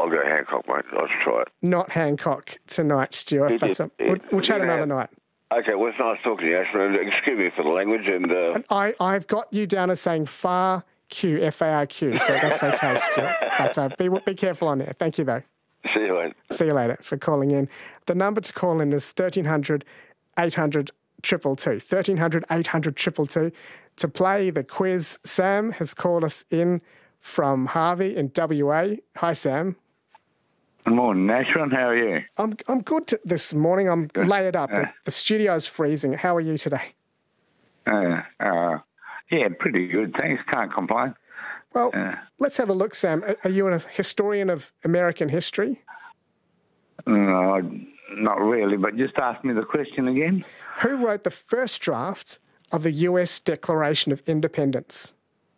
I'll go Hancock, mate. Let's try it. Not Hancock tonight, Stuart. We'll chat another night. Okay, well, it's nice talking to you, Ashton. Excuse me for the language. And I've got you down as saying FARQ, F-A-R-Q, so that's okay, Stuart. But be careful on there. Thank you, though. See you later. See you later for calling in. The number to call in is 1300 800 222. 1300 800 222. To play the quiz, Sam has called us in from Harvey in WA. Hi, Sam. Good morning, Ashton. How are you? I'm good this morning. I'm layered up. The studio's freezing. How are you today? Yeah, pretty good. Thanks. Can't complain. Well, let's have a look, Sam. Are you a historian of American history? No, not really, but just ask me the question again. Who wrote the first draft of the US Declaration of Independence?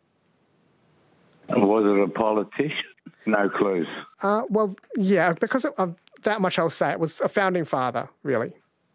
Was it a politician? No clues. Well, yeah, because of that much I'll say. It was a founding father, really.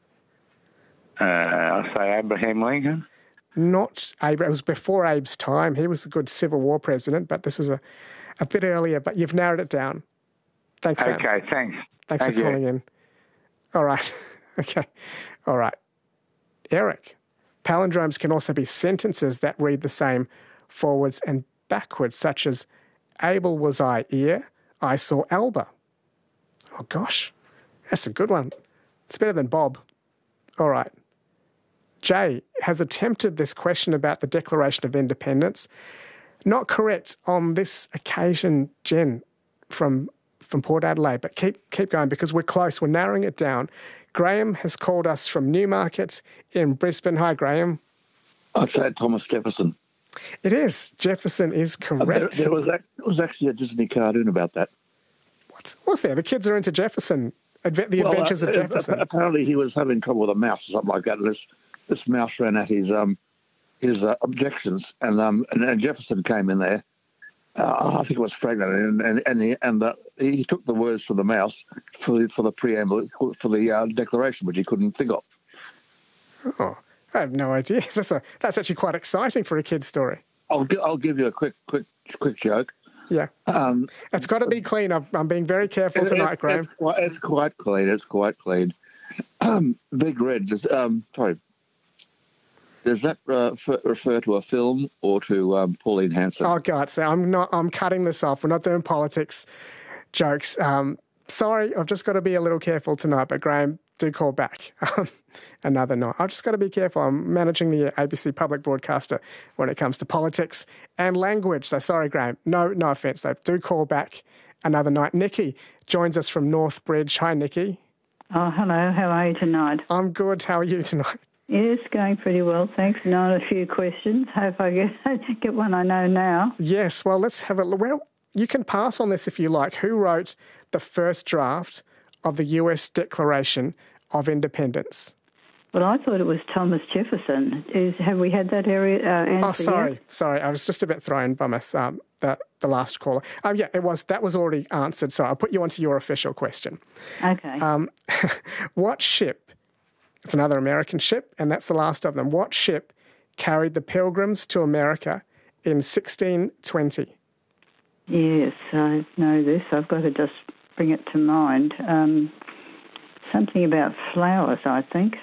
I'll say Abraham Lincoln. Not Abraham. It was before Abe's time. He was a good Civil War president, but this is a bit earlier, but you've narrowed it down. Thanks, Sam. Okay, thanks. Thanks for calling in. All right. Okay. All right. Eric, palindromes can also be sentences that read the same forwards and backwards, such as, Abel was I ear, I saw Alba. Oh, gosh. That's a good one. It's better than Bob. All right. Jay has attempted this question about the Declaration of Independence. Not correct on this occasion, Jen, from Port Adelaide, but keep going because we're close. We're narrowing it down. Graham has called us from Newmarket in Brisbane. Hi, Graham. I'd say Thomas Jefferson. It is. Jefferson is correct. There was actually a Disney cartoon about that. What was there? The kids are into Jefferson. The Adventures of Jefferson. Apparently he was having trouble with a mouse or something like that, and this mouse ran at his objections, and Jefferson came in there. I think it was pregnant, and he took the words for the mouse for the preamble for the Declaration, which he couldn't think of. Oh, I have no idea. That's actually quite exciting for a kid's story. I'll give you a quick joke. Yeah, it's got to be clean. I'm being very careful tonight, Graham. It's quite clean. It's quite clean. Big Red. Does that refer to a film or to Pauline Hanson? Oh God! So I'm cutting this off. We're not doing politics jokes. Sorry, I've just got to be a little careful tonight. But Graham, do call back another night. I've just got to be careful. I'm managing the ABC public broadcaster when it comes to politics and language. So sorry, Graham. No offence though. Do call back another night. Nikki joins us from Northbridge. Hi, Nikki. Oh, hello. How are you tonight? I'm good. How are you tonight? Yes, going pretty well, thanks. Not a few questions. Hope I get one I know now. Yes, well, let's have a look. Well, you can pass on this if you like. Who wrote the first draft of the US Declaration of Independence? Well, I thought it was Thomas Jefferson. Have we had that answer? Oh, sorry. I was just a bit thrown by the last caller. Yeah, that was already answered. So I'll put you onto your official question. Okay. What ship? It's another American ship, and that's the last of them. What ship carried the Pilgrims to America in 1620? Yes, I know this. I've got to just bring it to mind. Something about flowers, I think.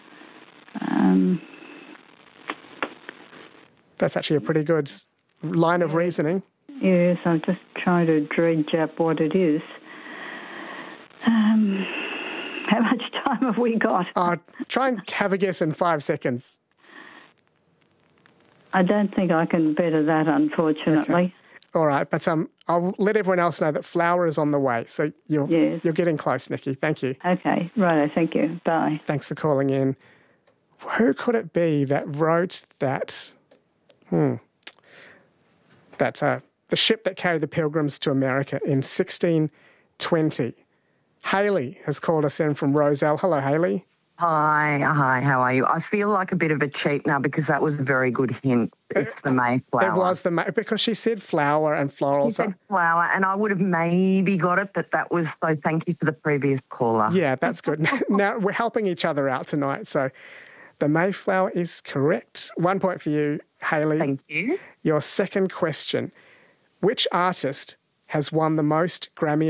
That's actually a pretty good line of reasoning. Yes, I'm just trying to dredge up what it is. How much time have we got? Try and have a guess in 5 seconds. I don't think I can better that, unfortunately. Okay. All right, but I'll let everyone else know that flower is on the way. So you're getting close, Nikki. Thank you. Okay, righto, thank you. Bye. Thanks for calling in. Who could it be that wrote that? That's the ship that carried the Pilgrims to America in 1620. Haley has called us in from Roselle. Hello, Haley. Hi, how are you? I feel like a bit of a cheat now because that was a very good hint. It's the Mayflower. It was because she said flower and floral. She said flower, and I would have maybe got it, but that was, so thank you to the previous caller. Yeah, that's good. Now, we're helping each other out tonight, so the Mayflower is correct. 1 point for you, Haley. Thank you. Your second question. Which artist has won the most Grammy